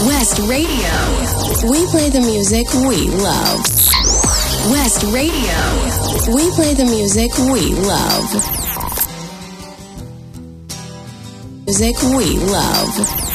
West Radio. We play the music we love. West Radio. We play the music we love. Music we love.